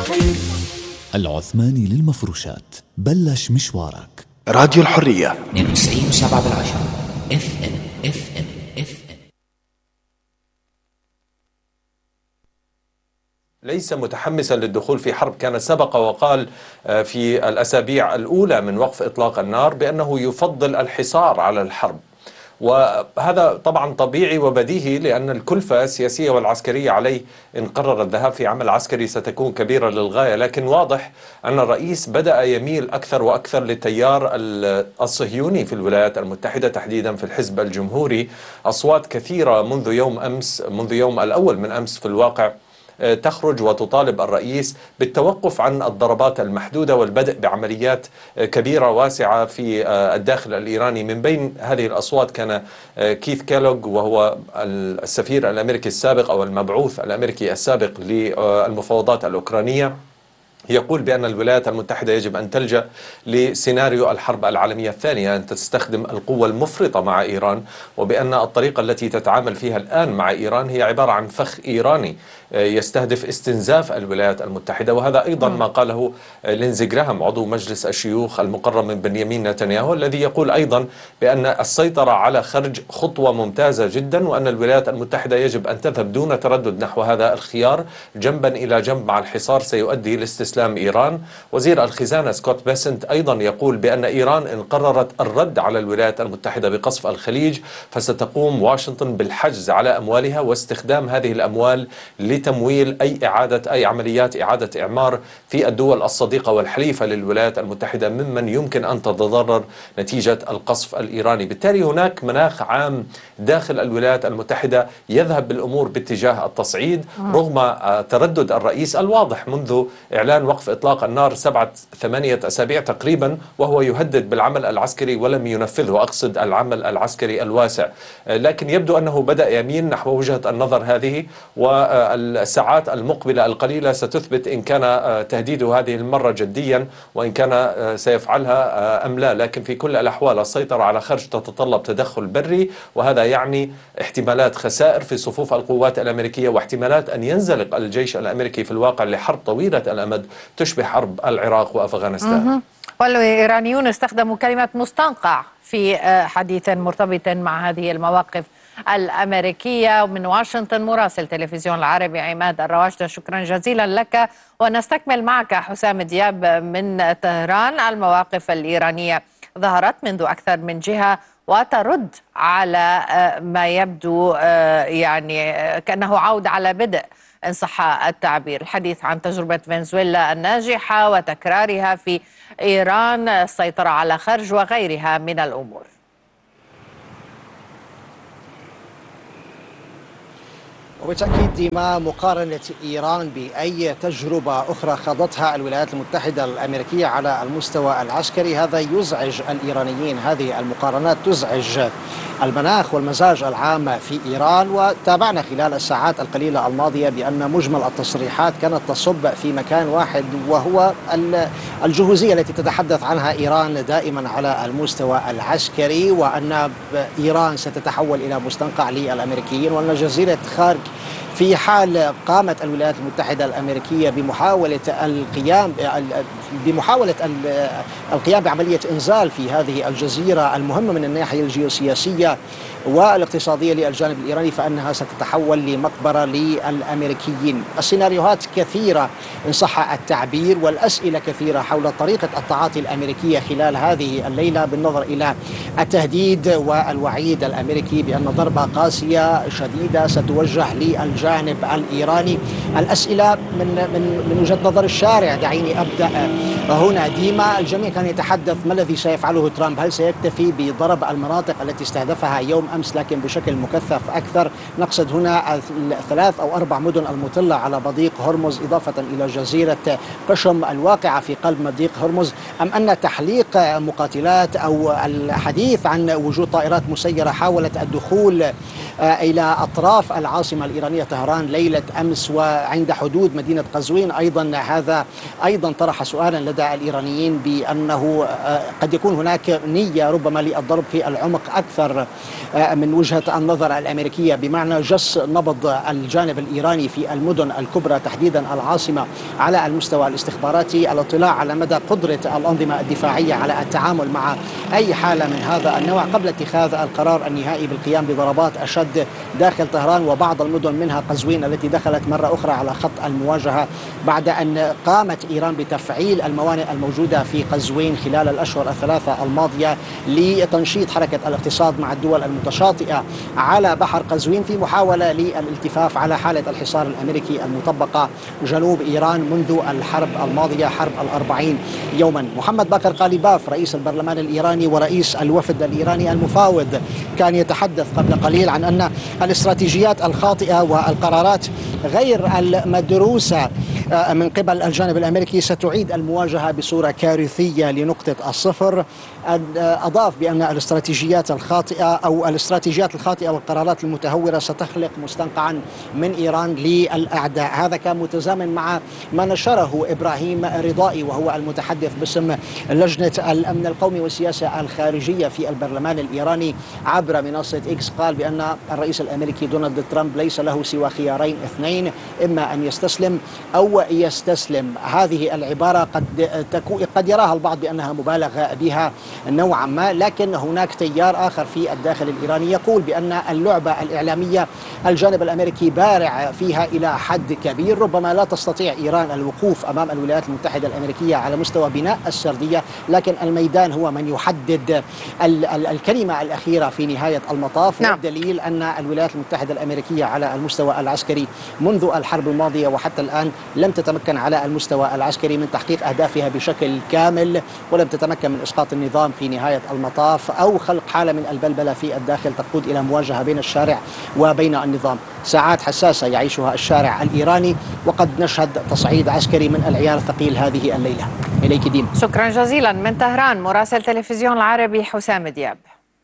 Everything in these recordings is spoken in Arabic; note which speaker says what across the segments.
Speaker 1: العثماني للمفروشات، بلش مشوارك.
Speaker 2: راديو الحرية
Speaker 3: 92.7 FM.
Speaker 4: ليس متحمسا للدخول في حرب. كان سبق وقال في الأسابيع الأولى من وقف إطلاق النار بأنه يفضل الحصار على الحرب، وهذا طبعا طبيعي وبديهي لأن الكلفة السياسية والعسكرية عليه إن قرر الذهاب في عمل عسكري ستكون كبيرة للغاية. لكن واضح أن الرئيس بدأ يميل أكثر وأكثر للتيار الصهيوني في الولايات المتحدة، تحديدا في الحزب الجمهوري. أصوات كثيرة منذ يوم أمس، منذ يوم الأول من أمس في الواقع، تخرج وتطالب الرئيس بالتوقف عن الضربات المحدودة والبدء بعمليات كبيرة واسعة في الداخل الإيراني. من بين هذه الأصوات كان كيث كيلوغ، وهو السفير الأمريكي السابق أو المبعوث الأمريكي السابق للمفاوضات الأوكرانية، يقول بأن الولايات المتحدة يجب أن تلجأ لسيناريو الحرب العالمية الثانية، أن تستخدم القوة المفرطة مع إيران، وبأن الطريقة التي تتعامل فيها الآن مع إيران هي عبارة عن فخ إيراني يستهدف استنزاف الولايات المتحدة. وهذا أيضا ما قاله لينزي جراهام عضو مجلس الشيوخ المقرب من بنيامين نتنياهو، الذي يقول أيضا بأن السيطرة على خرج خطوة ممتازة جدا، وأن الولايات المتحدة يجب أن تذهب دون تردد نحو هذا الخيار جنبا إلى جنب مع الحصار سيؤدي لاستسلام إيران. وزير الخزانة سكوت بيسنت أيضا يقول بأن إيران إن قررت الرد على الولايات المتحدة بقصف الخليج فستقوم واشنطن بالحجز على أموالها واستخدام هذه الأموال لتمويل أي عمليات إعادة إعمار في الدول الصديقة والحليفة للولايات المتحدة ممن يمكن أن تتضرر نتيجة القصف الإيراني. بالتالي هناك مناخ عام داخل الولايات المتحدة يذهب بالأمور باتجاه التصعيد رغم تردد الرئيس الواضح منذ إعلان وقف إطلاق النار 7-8 أسابيع تقريبا، وهو يهدد بالعمل العسكري ولم ينفذه، أقصد العمل العسكري الواسع. لكن يبدو أنه بدأ يميل نحو وجهة النظر هذه، والساعات المقبلة القليلة ستثبت إن كان تهديده هذه المرة جديا وإن كان سيفعلها أم لا. لكن في كل الأحوال السيطرة على خرج تتطلب تدخل بري، وهذا يعني احتمالات خسائر في صفوف القوات الأمريكية، واحتمالات أن ينزلق الجيش الأمريكي في الواقع لحرب طويلة الأمد تشبه حرب العراق وأفغانستان.
Speaker 5: والإيرانيون استخدموا كلمة مستنقع في حديث مرتبط مع هذه المواقف الأمريكية. ومن واشنطن مراسل تلفزيون العربي عماد الرواشدة، شكرا جزيلا لك. ونستكمل معك حسام دياب من طهران. المواقف الإيرانية ظهرت منذ أكثر من جهة وترد على ما يبدو يعني كأنه عودة على بدء إن صح التعبير. الحديث عن تجربة فنزويلا الناجحة وتكرارها في إيران، السيطرة على خرج وغيرها من الأمور.
Speaker 6: وبالتأكيد ما مقارنة إيران بأي تجربة أخرى خاضتها الولايات المتحدة الأمريكية على المستوى العسكري هذا يزعج الإيرانيين. هذه المقارنات تزعج المناخ والمزاج العام في إيران. وتابعنا خلال الساعات القليلة الماضية بأن مجمل التصريحات كانت تصب في مكان واحد، وهو الجهوزية التي تتحدث عنها إيران دائما على المستوى العسكري، وأن إيران ستتحول إلى مستنقع للأمريكيين، وأن جزيرة خارج في حال قامت الولايات المتحدة الأمريكية بمحاولة القيام بعملية إنزال في هذه الجزيرة المهمة من الناحية الجيوسياسية والاقتصادية للجانب الإيراني، فإنها ستتحول لمقبرة للأمريكيين. السيناريوهات كثيرة إن صح التعبير، والأسئلة كثيرة حول طريقة التعاطي الأمريكية خلال هذه الليلة، بالنظر إلى التهديد والوعيد الأمريكي بأن ضربة قاسية شديدة ستوجه للجانب الإيراني. الأسئلة من وجهة نظر الشارع. دعيني أبدأ هنا. ديما الجميع كان يتحدث ما الذي سيفعله ترامب، هل سيكتفي بضرب المناطق التي استهدفها يوم أمس لكن بشكل مكثف أكثر؟ نقصد هنا 3 أو 4 مدن المطلة على مضيق هرمز إضافة إلى جزيرة قشم الواقعة في قلب مضيق هرمز، أم أن تحليق مقاتلات أو الحديث عن وجود طائرات مسيرة حاولت الدخول إلى أطراف العاصمة الإيرانية طهران ليلة أمس وعند حدود مدينة قزوين. أيضا هذا أيضا طرح سؤالا لدى الإيرانيين بأنه قد يكون هناك نية ربما للضرب في العمق أكثر من وجهة النظر الأمريكية، بمعنى جس نبض الجانب الإيراني في المدن الكبرى تحديدا العاصمة على المستوى الاستخباراتي، الاطلاع على مدى قدرة الأنظمة الدفاعية على التعامل مع أي حالة من هذا النوع قبل اتخاذ القرار النهائي بالقيام بضربات أشد داخل طهران وبعض المدن منها قزوين التي دخلت مرة أخرى على خط المواجهة بعد أن قامت إيران بتفعيل الموانئ الموجودة في قزوين خلال الأشهر الثلاثة الماضية لتنشيط حركة الاقتصاد مع الدول المتشاطئة على بحر قزوين في محاولة للالتفاف على حالة الحصار الأمريكي المطبقة جنوب إيران منذ الحرب الماضية، حرب 40 يوما. محمد باقر قاليباف رئيس البرلمان الإيراني ورئيس الوفد الإيراني المفاوض كان يتحدث قبل قليل عن أن الاستراتيجيات الخاطئة والقرارات غير المدروسة من قبل الجانب الأمريكي ستعيد المواجهة بصورة كارثية لنقطة الصفر. أضاف بأن الاستراتيجيات الخاطئة والقرارات المتهورة ستخلق مستنقعا من إيران للأعداء. هذا كان متزامن مع ما نشره إبراهيم رضائي وهو المتحدث باسم لجنة الأمن القومي والسياسة الخارجية في البرلمان الإيراني عبر منصة إكس. قال بأن الرئيس الأمريكي دونالد ترامب ليس له سوى خيارين اثنين، إما أن يستسلم أو يستسلم. هذه العبارة قد يراها البعض بأنها مبالغ بها نوعا ما، لكن هناك تيار آخر في الداخل الإيراني يقول بأن اللعبة الإعلامية الجانب الأمريكي بارع فيها إلى حد كبير. ربما لا تستطيع إيران الوقوف أمام الولايات المتحدة الأمريكية على مستوى بناء السردية، لكن الميدان هو من يحدد الكلمة الأخيرة في نهاية المطاف.
Speaker 5: نعم.
Speaker 6: والدليل أن الولايات المتحدة الأمريكية على المستوى العسكري منذ الحرب الماضية وحتى الآن لم تتمكن على المستوى العسكري من تحقيق أهدافها بشكل كامل، ولم تتمكن من إسقاط النظام في نهاية المطاف أو خلق حالة من البلبلة في الداخل تقود إلى مواجهة بين الشارع وبين النظام. ساعات حساسة يعيشها الشارع الإيراني، وقد نشهد تصعيد عسكري من العيار الثقيل هذه الليلة. إليك ديم.
Speaker 5: شكرا جزيلا. من طهران مراسل تلفزيون العربي حسام دياب.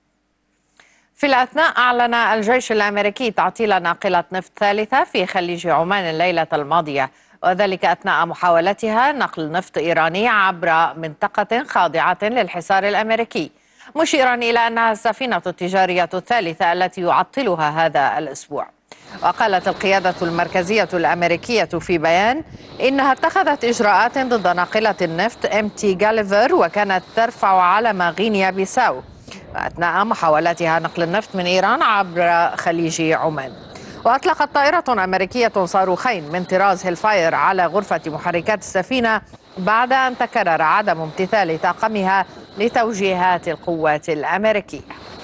Speaker 5: في الأثناء أعلن الجيش الأمريكي تعطيل ناقلة نفط ثالثة في خليج عمان الليلة الماضية، وذلك أثناء محاولتها نقل نفط إيراني عبر منطقة خاضعة للحصار الأمريكي، مشيرا إلى أنها السفينة التجارية الثالثة التي يعطلها هذا الأسبوع. وقالت القيادة المركزية الأمريكية في بيان إنها اتخذت إجراءات ضد ناقلة النفط MT جاليفر وكانت ترفع علم غينيا بيساو أثناء محاولتها نقل النفط من إيران عبر خليج عمان. وأطلقت طائرة أمريكية صاروخين من طراز هيلفاير على غرفة محركات السفينة بعد أن تكرر عدم امتثال طاقمها لتوجيهات القوات الأمريكية.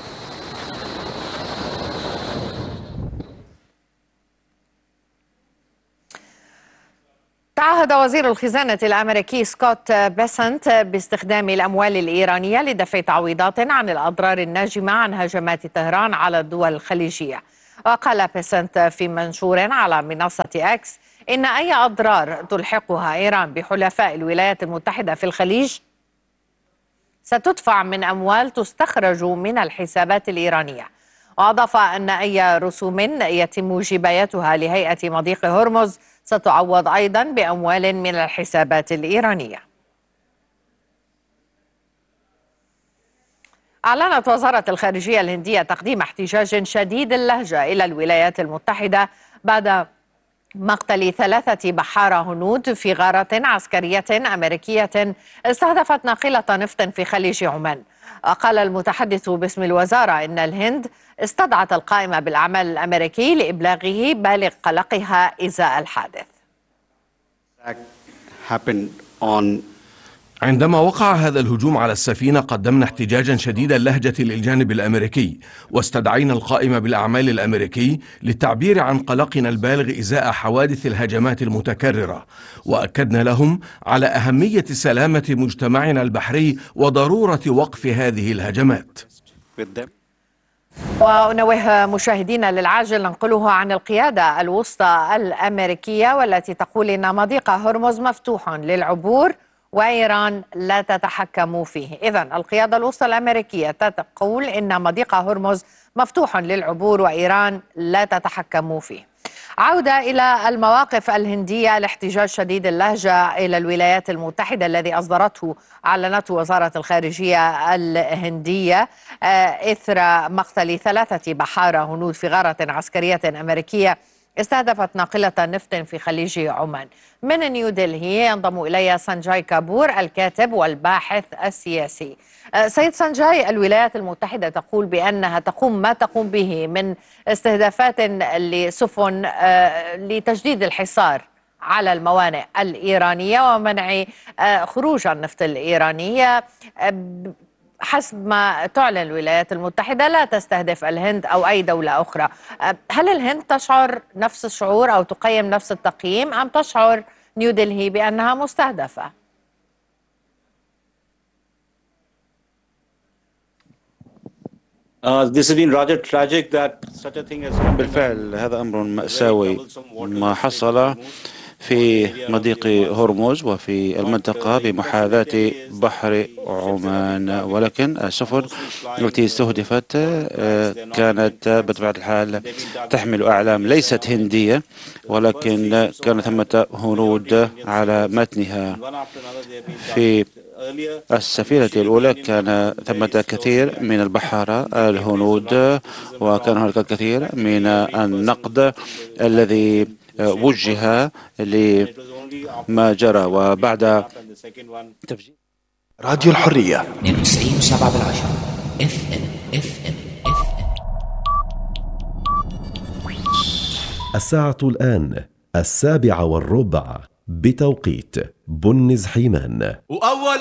Speaker 5: تعهد وزير الخزانة الأمريكي سكوت بيسنت باستخدام الأموال الإيرانية لدفع تعويضات عن الأضرار الناجمة عن هجمات طهران على الدول الخليجية. وقال بيسنت في منشور على منصة إكس إن أي أضرار تلحقها إيران بحلفاء الولايات المتحدة في الخليج ستدفع من أموال تستخرج من الحسابات الإيرانية. وأضاف أن أي رسوم يتم جبايتها لهيئة مضيق هرمز ستعوض أيضا بأموال من الحسابات الإيرانية. أعلنت وزارة الخارجية الهندية تقديم احتجاج شديد اللهجة إلى الولايات المتحدة بعد مقتل 3 بحارة هنود في غارة عسكرية أمريكية استهدفت ناقلة نفط في خليج عمان. وقال المتحدث باسم الوزارة إن الهند استدعت القائم بالأعمال الأمريكي لإبلاغه بالغ قلقها إزاء الحادث.
Speaker 2: عندما وقع هذا الهجوم على السفينة قدمنا احتجاجا شديد اللهجة للجانب الأمريكي، واستدعينا القائم بالأعمال الأمريكي للتعبير عن قلقنا البالغ إزاء حوادث الهجمات المتكررة، وأكدنا لهم على أهمية سلامة مجتمعنا البحري وضرورة وقف هذه الهجمات.
Speaker 5: ونوه مشاهدينا للعاجل ننقله عن القيادة الوسطى الأمريكية والتي تقول إن مضيق هرمز مفتوح للعبور وإيران لا تتحكم فيه. إذن القيادة الوسطى الأمريكية تقول إن مضيق هرمز مفتوح للعبور وإيران لا تتحكم فيه. عودة إلى المواقف الهندية. الاحتجاج شديد اللهجة إلى الولايات المتحدة الذي أعلنته وزارة الخارجية الهندية إثر مقتل 3 بحارة هنود في غارة عسكرية أمريكية استهدفت ناقلة نفط في خليج عمان. من نيودلهي ينضم إلي سانجاي كابور الكاتب والباحث السياسي. سيد سانجاي، الولايات المتحدة تقول بأنها تقوم ما تقوم به من استهدافات لسفن لتجديد الحصار على الموانئ الإيرانية ومنع خروج النفط الإيراني. حسب ما تعلن الولايات المتحدة لا تستهدف الهند أو أي دولة أخرى. هل الهند تشعر نفس الشعور أو تقيم نفس التقييم، أم تشعر نيودلهي بأنها مستهدفة؟
Speaker 7: بالفعل هذا أمر مأساوي ما حصل في مضيق هرمز وفي المنطقة بمحاذاة بحر عمان، ولكن السفن التي استهدفت كانت بطبيعة الحال تحمل أعلام ليست هندية، ولكن كان ثمة هنود على متنها. في السفينة الأولى كان ثمة كثير من البحارة الهنود، وكان هناك الكثير من النقد الذي وجه لما جرى. وبعد تفجير
Speaker 1: راديو الحرية
Speaker 3: 92.7 FM.
Speaker 8: الساعة الآن 7:15 بتوقيت بنز حيمان.